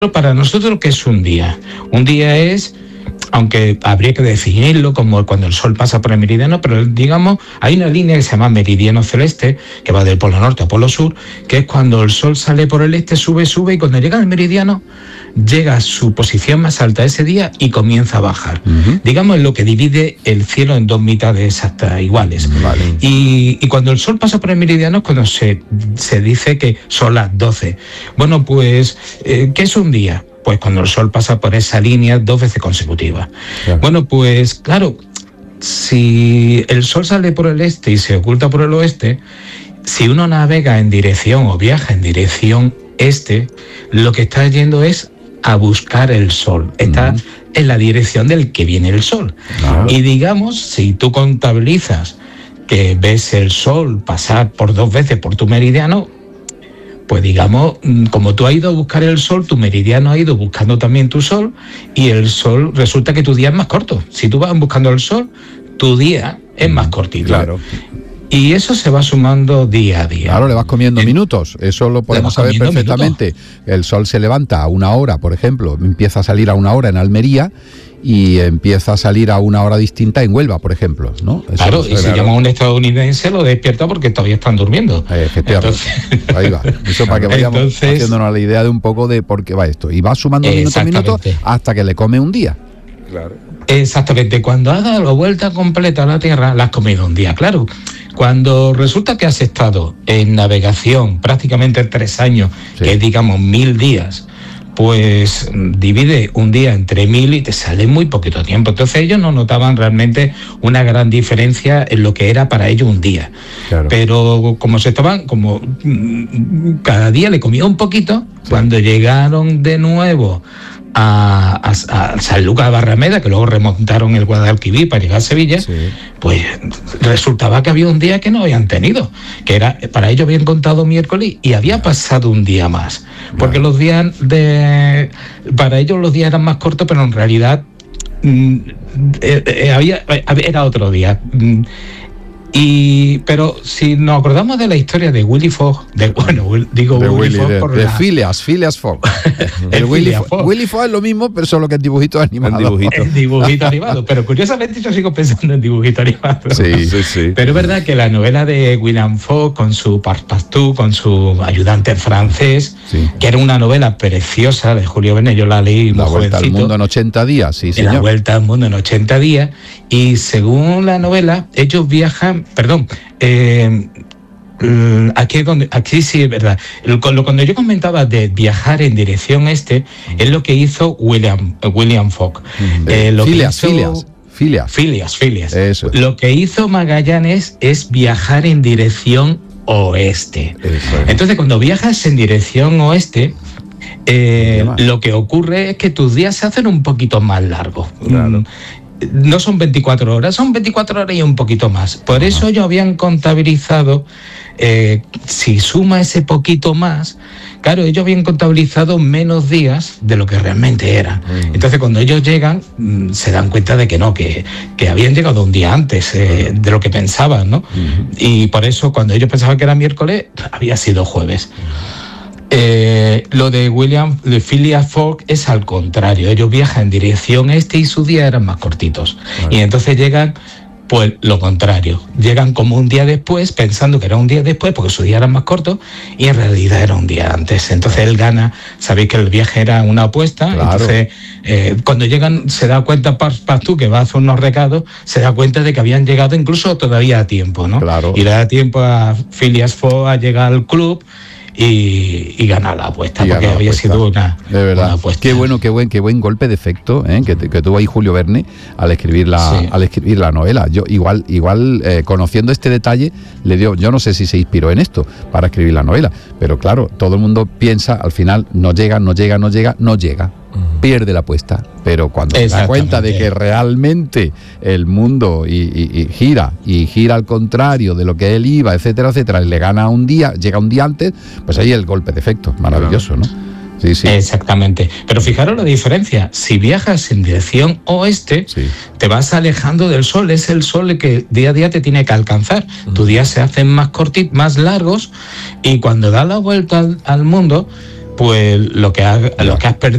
para nosotros, ¿qué es un día? Un día es, aunque habría que definirlo como cuando el Sol pasa por el meridiano, pero digamos, hay una línea que se llama meridiano celeste, que va del polo norte a polo sur, que es cuando el Sol sale por el este, sube, y cuando llega al meridiano, llega a su posición más alta ese día y comienza a bajar. Digamos, es lo que divide el cielo en dos mitades exactas iguales. Vale. Y cuando el Sol pasa por el meridiano es cuando se dice que son las 12. Bueno, pues, ¿qué es un día? Pues cuando el Sol pasa por esa línea 2 veces consecutivas. Claro. Bueno, pues claro, si el Sol sale por el este y se oculta por el oeste, si uno navega en dirección o viaja en dirección este, lo que está yendo es a buscar el Sol. Está en la dirección del que viene el Sol. Claro. Y digamos, si tú contabilizas que ves el Sol pasar por 2 veces por tu meridiano, pues digamos, como tú has ido a buscar el Sol, tu meridiano ha ido buscando también tu Sol, y el Sol resulta que tu día es más corto. Si tú vas buscando el Sol, tu día es más cortito. Claro. Y eso se va sumando día a día. Claro, le vas comiendo minutos, eso lo podemos saber perfectamente. El Sol se levanta a 1 hora, por ejemplo, empieza a salir a 1 hora en Almería y empieza a salir a 1 hora distinta en Huelva, por ejemplo, ¿no? Eso claro, y si llama a un estadounidense lo despierta porque todavía están durmiendo. Efectivamente. Entonces, ahí va. Eso para que vayamos haciéndonos la idea de un poco de por qué va esto. Y va sumando minutos hasta que le come un día. Claro. Exactamente. Cuando has dado la vuelta completa a la Tierra, la has comido un día, claro. Cuando resulta que has estado en navegación prácticamente 3 años, que es, digamos, 1000 días, pues divide un día entre 1000 y te sale muy poquito tiempo. Entonces ellos no notaban realmente una gran diferencia en lo que era para ellos un día. Claro. Pero como cada día le comía un poquito, cuando llegaron de nuevo a San Lucas de Barrameda, que luego remontaron el Guadalquivir para llegar a Sevilla, pues resultaba que había un día que no habían tenido, que era, para ellos habían contado miércoles y había pasado un día más, porque los días para ellos los días eran más cortos, pero en realidad era otro día. Pero si nos acordamos de la historia de Willy Fogg, Phileas Fogg. Willy Fogg es lo mismo, pero solo que en dibujitos animados. En dibujito animado, pero curiosamente yo sigo pensando en dibujito animado. Sí. Pero es verdad que la novela de William Fogg, con su Passepartout, con su ayudante francés, que era una novela preciosa de Julio Verne, yo la leí muy jovencito. La Vuelta al Mundo en 80 días, sí, señor. La Vuelta al Mundo en 80 días, y según la novela, ellos viajan, aquí sí es verdad. Cuando yo comentaba de viajar en dirección este, es lo que hizo William Fogg. Phileas. Eso. Lo que hizo Magallanes es viajar en dirección oeste. Entonces, cuando viajas en dirección oeste, lo que ocurre es que tus días se hacen un poquito más largos. Claro. No son 24 horas, son 24 horas y un poquito más. Por eso ellos habían contabilizado, si suma ese poquito más, claro, ellos habían contabilizado menos días de lo que realmente eran. Entonces, cuando ellos llegan, se dan cuenta de que no, que habían llegado un día antes de lo que pensaban, ¿no? Y por eso, cuando ellos pensaban que era miércoles, había sido jueves. Lo de Phileas Fogg es al contrario. Ellos viajan en dirección este y sus días eran más cortitos. Y entonces llegan, pues lo contrario. Llegan como un día después, pensando que era un día después, porque sus días eran más cortos, y en realidad era un día antes. Entonces él gana. Sabéis que el viaje era una apuesta. Claro. Entonces, cuando llegan, se da cuenta Passepartout, que va a hacer unos recados, se da cuenta de que habían llegado incluso todavía a tiempo, ¿no? Claro. Y le da tiempo a Phileas Fogg a llegar al club y ganar la apuesta, porque había sido una apuesta. Qué buen golpe de efecto que tuvo ahí Julio Verne al escribir la novela. Yo igual conociendo este detalle le dio, yo no sé si se inspiró en esto para escribir la novela, pero claro, todo el mundo piensa, al final no llega, pierde la apuesta, pero cuando se da cuenta de que realmente el mundo y gira al contrario de lo que él iba, etcétera, le gana un día, llega un día antes, pues ahí el golpe de efecto, maravilloso, ¿no? Sí. Exactamente. Pero fijaros la diferencia. Si viajas en dirección oeste, te vas alejando del Sol. Es el Sol el que día a día te tiene que alcanzar. Tus días se hacen más cortitos, más largos, y cuando da la vuelta al mundo, pues lo que has perdido